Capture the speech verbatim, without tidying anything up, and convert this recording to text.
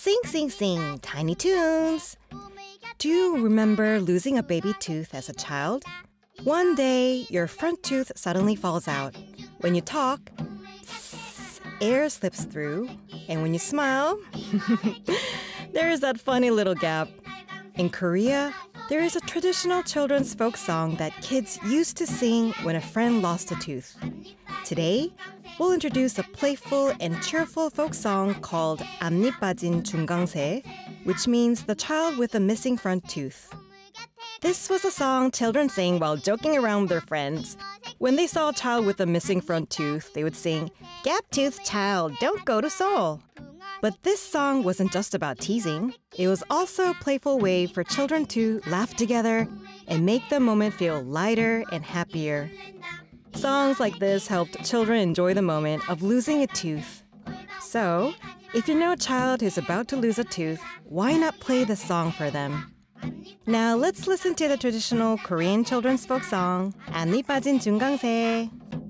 Sing, sing, sing, Tiny Toons. Do you remember losing a baby tooth as a child? One day, your front tooth suddenly falls out. When you talk, psst, air slips through. And when you smile, there is that funny little gap. In Korea, there is a traditional children's folk song that kids used to sing when a friend lost a tooth. Today, we'll introduce a playful and cheerful folk song called 앞니 빠진 중강새, which means the child with a missing front tooth. This was a song children sang while joking around with their friends. When they saw a child with a missing front tooth, they would sing, "Gap-toothed child, don't go to Seoul." But this song wasn't just about teasing. It was also a playful way for children to laugh together and make the moment feel lighter and happier. Songs like this helped children enjoy the moment of losing a tooth. So, if you know a child who's about to lose a tooth, why not play this song for them? Now let's listen to the traditional Korean children's folk song, 앞니 빠진 중강새.